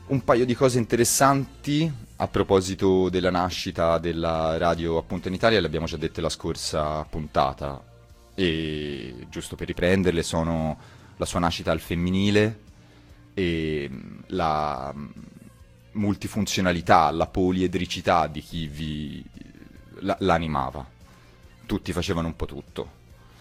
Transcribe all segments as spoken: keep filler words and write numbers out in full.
Un paio di cose interessanti a proposito della nascita della radio appunto in Italia, le abbiamo già dette la scorsa puntata e giusto per riprenderle sono la sua nascita al femminile e mh, la mh, multifunzionalità, la poliedricità di chi vi la- l'animava. Tutti facevano un po' tutto.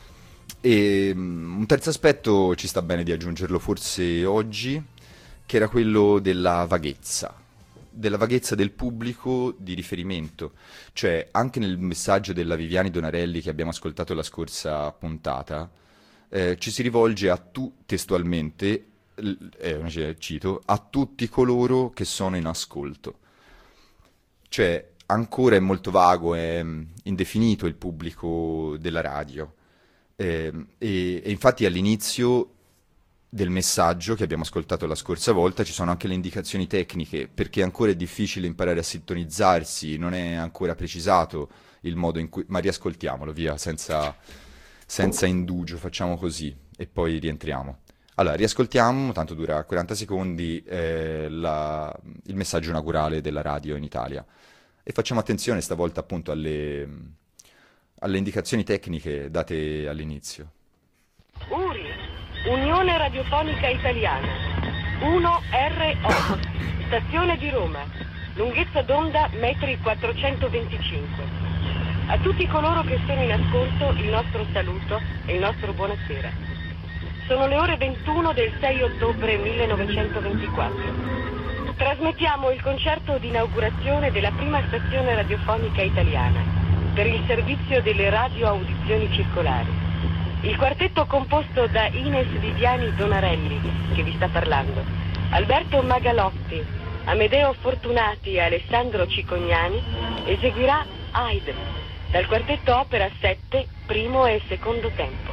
E mh, un terzo aspetto ci sta bene di aggiungerlo forse oggi, che era quello della vaghezza, della vaghezza del pubblico di riferimento. Cioè, anche nel messaggio della Viviani Donarelli che abbiamo ascoltato la scorsa puntata, eh, ci si rivolge a tu, testualmente, l- eh, una ce- cito, a tutti coloro che sono in ascolto. Cioè, ancora è molto vago, è mm, indefinito il pubblico della radio. Ehm, e, e infatti all'inizio del messaggio che abbiamo ascoltato la scorsa volta ci sono anche le indicazioni tecniche, perché ancora è difficile imparare a sintonizzarsi, non è ancora precisato il modo in cui... Ma riascoltiamolo, via, senza, senza indugio, facciamo così e poi rientriamo. Allora, riascoltiamo, tanto dura quaranta secondi, eh, la- il messaggio inaugurale della radio in Italia. E facciamo attenzione stavolta appunto alle, alle indicazioni tecniche date all'inizio. URI, Unione Radiofonica Italiana, uno R O, stazione di Roma, lunghezza d'onda metri quattrocentoventicinque. A tutti coloro che sono in ascolto il nostro saluto e il nostro buonasera. Sono le ore ventuno del sei ottobre millenovecentoventiquattro. Trasmettiamo il concerto di inaugurazione della prima stazione radiofonica italiana per il servizio delle radioaudizioni circolari. Il quartetto composto da Ines Viviani Donarelli, che vi sta parlando, Alberto Magalotti, Amedeo Fortunati e Alessandro Cicognani, eseguirà Aide, dal quartetto Opera sette, primo e secondo tempo.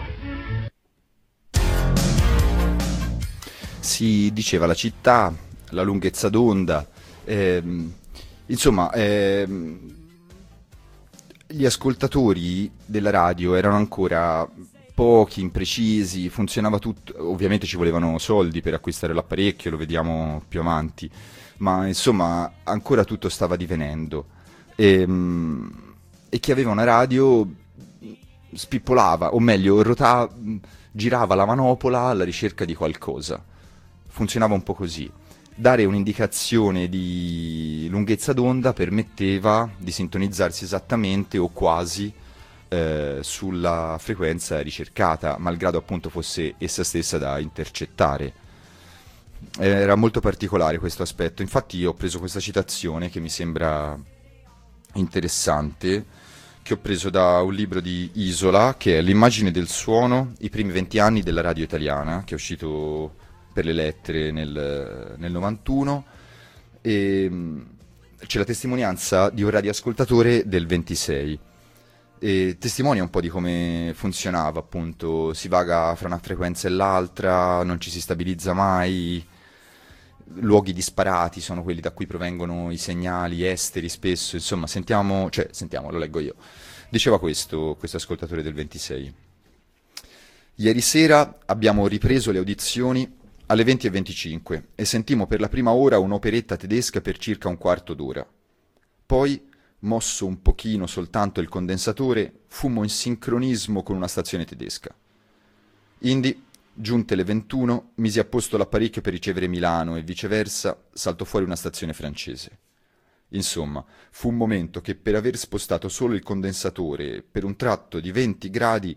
Si diceva la città, la lunghezza d'onda, ehm, insomma, ehm, gli ascoltatori della radio erano ancora pochi, imprecisi, funzionava tutto, ovviamente ci volevano soldi per acquistare l'apparecchio, lo vediamo più avanti, ma insomma ancora tutto stava divenendo. E, e chi aveva una radio spippolava, o meglio, rota- girava la manopola alla ricerca di qualcosa. Funzionava un po' così. Dare un'indicazione di lunghezza d'onda permetteva di sintonizzarsi esattamente o quasi eh, sulla frequenza ricercata, malgrado appunto fosse essa stessa da intercettare. Era molto particolare questo aspetto. Infatti io ho preso questa citazione che mi sembra interessante, che ho preso da un libro di Isola, che è L'immagine del suono, i primi venti anni della radio italiana, che è uscito per le lettere nel, nel novantuno, e mh, c'è la testimonianza di un radioascoltatore del ventisei. E testimonia un po' di come funzionava, appunto, si vaga fra una frequenza e l'altra, non ci si stabilizza mai, luoghi disparati sono quelli da cui provengono i segnali esteri spesso, insomma, sentiamo, cioè, sentiamo, lo leggo io. Diceva questo, questo ascoltatore del ventisei. Ieri sera abbiamo ripreso le audizioni alle venti e venticinque e sentimmo per la prima ora un'operetta tedesca per circa un quarto d'ora. Poi, mosso un pochino soltanto il condensatore, fummo in sincronismo con una stazione tedesca. Indi, giunte le ventuno, misi a posto l'apparecchio per ricevere Milano e viceversa, saltò fuori una stazione francese. Insomma, fu un momento che per aver spostato solo il condensatore per un tratto di venti gradi